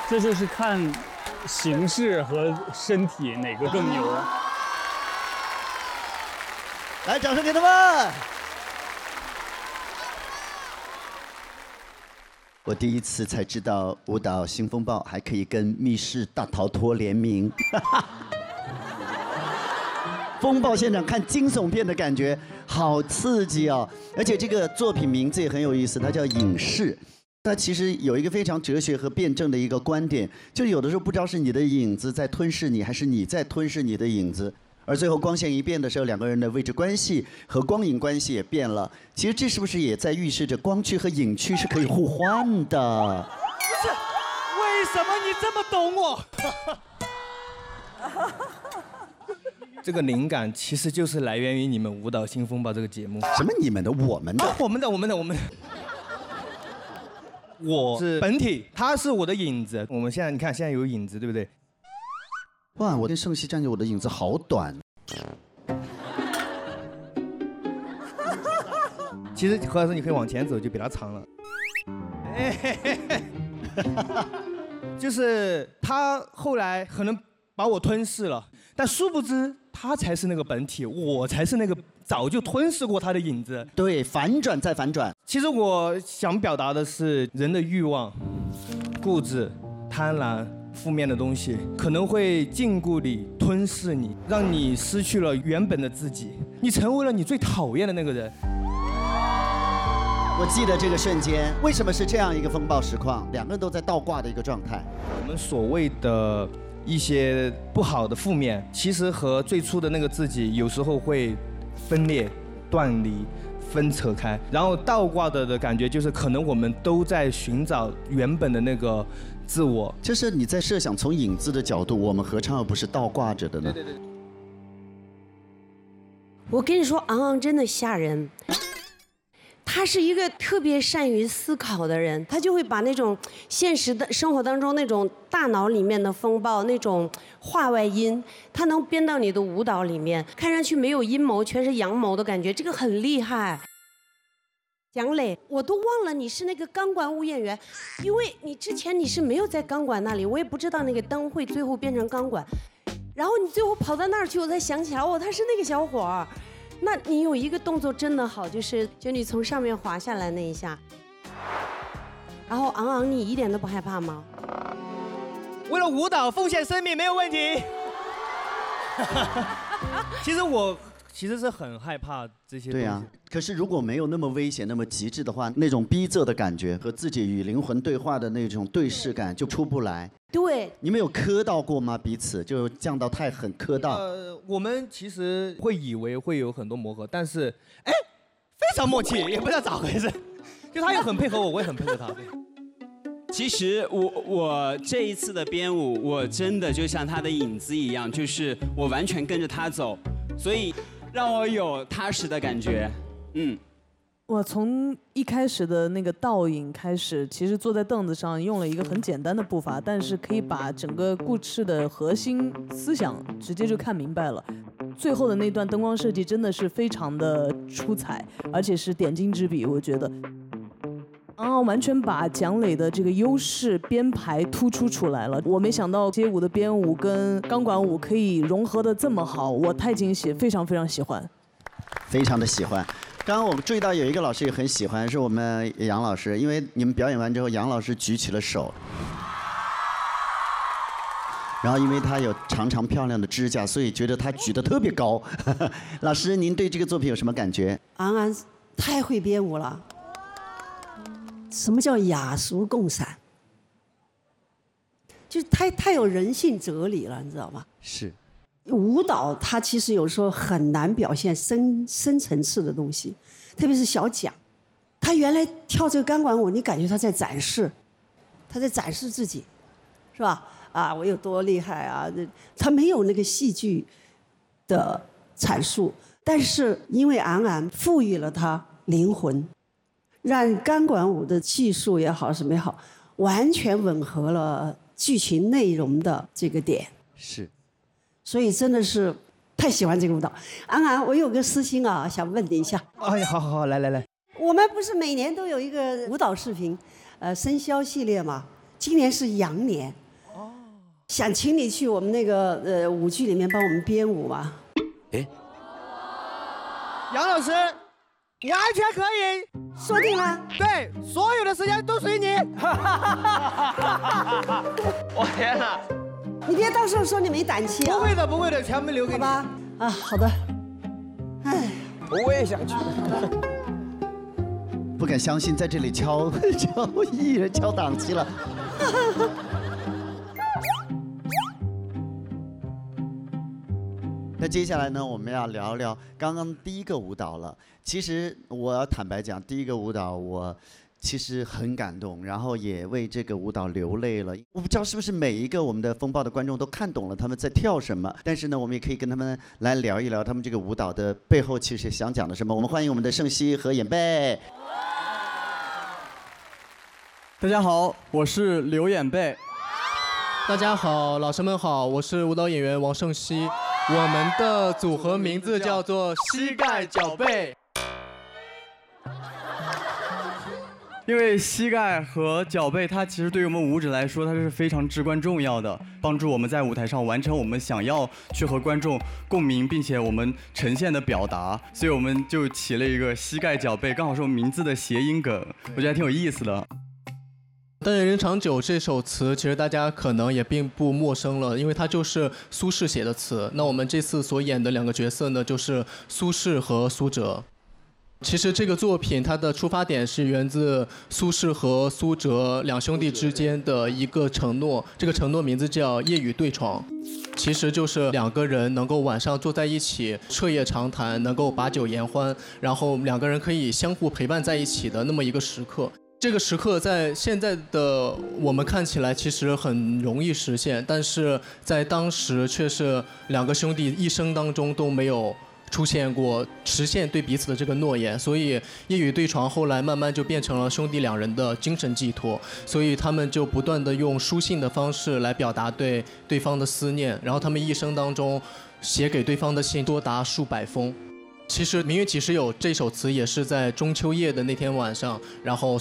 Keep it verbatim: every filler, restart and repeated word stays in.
这就是看形式和身体哪个更牛。 来，掌声给他们！我第一次才知道舞蹈新风暴还可以跟密室大逃脱联名。风暴现场看惊悚片的感觉好刺激哦，而且这个作品名字也很有意思，它叫影视。它其实有一个非常哲学和辩证的一个观点，就是有的时候不知道是你的影子在吞噬你，还是你在吞噬你的影子。而最后光线一变的时候，两个人的位置关系和光影关系也变了。其实这是不是也在预示着光区和影区是可以互换的？ 不是，为什么你这么懂我？这个灵感其实就是来源于你们《舞蹈新风暴》这个节目。 什么你们的？我们的？ 啊、我们的，我们的，我们的。我是本体，他是我的影子。我们现在你看，现在有影子，对不对？ 哇，我跟盛熙站着，我的影子好短。 其实何老师，你可以往前走，就比他长了。就是他后来可能把我吞噬了，但殊不知他才是那个本体，我才是那个早就吞噬过他的影子。 对，反转再反转。 其实我想表达的是人的欲望、固执、贪婪。负面的东西可能会禁锢你、吞噬你，让你失去了原本的自己，你成为了你最讨厌的那个人。 我记得这个瞬间，为什么是这样一个风暴实况？两个人都在倒挂的一个状态。 我们所谓的一些不好的负面，其实和最初的那个自己有时候会分裂、断离、分扯开，然后倒挂的的感觉就是，可能我们都在寻找原本的那个。自我， 就是你在设想从影子的角度，我们何尝而不是倒挂着的呢？ 对对对。 我跟你说，昂昂真的吓人。他是一个特别善于思考的人，他就会把那种现实的生活当中那种大脑里面的风暴，那种话外音，他能编到你的舞蹈里面，看上去没有阴谋，全是阳谋的感觉，这个很厉害。蒋磊，我都忘了你是那个钢管舞演员，因为你之前你是没有在钢管那里，我也不知道那个灯会最后变成钢管，然后你最后跑到那儿去，我才想起来，哦，他是那个小伙儿。那你有一个动作真的好，就是就你从上面滑下来那一下，然后昂昂，你一点都不害怕吗？ 为了舞蹈奉献生命没有问题。其实我。其实是很害怕这些东西。对啊， 可是如果没有那么危险、那么极致的话，那种逼仄的感觉和自己与灵魂对话的那种对视感就出不来。 对， 你们有磕到过吗？彼此就降到太狠，磕到。 呃，我们其实会以为会有很多磨合，但是，哎，非常默契，也不知道咋回事。就他也很配合我，我也很配合他。 其实我我这一次的编舞，我真的就像他的影子一样，就是我完全跟着他走，所以。让我有踏实的感觉，嗯。 我从一开始的那个倒影开始，其实坐在凳子上用了一个很简单的步伐，但是可以把整个故事的核心思想直接就看明白了。最后的那段灯光设计真的是非常的出彩，而且是点睛之笔，我觉得。啊，完全把蒋磊的这个优势编排突出出来了。我没想到街舞的编舞跟钢管舞可以融合的这么好，我太惊喜，非常非常喜欢， 非常的喜欢。刚刚我注意到有一个老师也很喜欢，是我们杨老师，因为你们表演完之后，杨老师举起了手，然后因为他有长长漂亮的指甲，所以觉得他举得特别高。老师，您对这个作品有什么感觉？ 昂昂太会编舞了。什么叫雅俗共赏？就是太太有人性哲理了，你知道吗？ 是。 舞蹈它其实有时候很难表现深深层次的东西，特别是小蒋，他原来跳这个钢管舞，你感觉他在展示，他在展示自己，是吧？啊，我有多厉害啊！他没有那个戏剧的阐述，但是因为昂昂赋予了他灵魂。让钢管舞的技术也好，什么也好，完全吻合了剧情内容的这个点。 是， 所以真的是太喜欢这个舞蹈。昂昂，我有个私心啊，想问你一下。 哎呀，好好好，来来来。 我们不是每年都有一个舞蹈视频，呃，生肖系列嘛？ 今年是羊年。哦。想请你去我们那个呃舞剧里面帮我们编舞嘛？ 哎。 杨老师，完全可以。 说定了。 对，所有的时间都随你。 我天哪！ 你别到时候说你没胆气啊。 不会的，不会的，全部留给你。 好吧。啊，好的。哎。 我也想去。 不敢相信，在这里敲敲艺人敲档期了。那接下来呢，我们要聊聊刚刚第一个舞蹈了。其实我要坦白讲，第一个舞蹈我其实很感动，然后也为这个舞蹈流泪了。我不知道是不是每一个我们的风暴的观众都看懂了他们在跳什么，但是呢，我们也可以跟他们来聊一聊他们这个舞蹈的背后其实想讲的什么。我们欢迎我们的盛熙和演贝。 大家好，我是刘演贝。 大家好，老师们好，我是舞蹈演员王盛熙。我们的组合名字叫做膝盖脚背。 因为膝盖和脚背，它其实对于我们舞者来说，它是非常至关重要的，帮助我们在舞台上完成我们想要去和观众共鸣，并且我们呈现的表达。所以我们就起了一个膝盖脚背，刚好是我们名字的谐音梗，我觉得还挺有意思的。 但人长久这首词，其实大家可能也并不陌生了，因为它就是苏轼写的词。那我们这次所演的两个角色呢，就是苏轼和苏辙。其实这个作品它的出发点是源自苏轼和苏辙两兄弟之间的一个承诺，这个承诺名字叫夜雨对床，其实就是两个人能够晚上坐在一起彻夜长谈，能够把酒言欢，然后两个人可以相互陪伴在一起的那么一个时刻。这个时刻在现在的我们看起来其实很容易实现，但是在当时却是两个兄弟一生当中都没有出现过实现对彼此的这个诺言，所以夜雨对床后来慢慢就变成了兄弟两人的精神寄托，所以他们就不断的用书信的方式来表达对对方的思念，然后他们一生当中写给对方的信多达数百封。其实《明月几时有》这首词也是在中秋夜的那天晚上，然后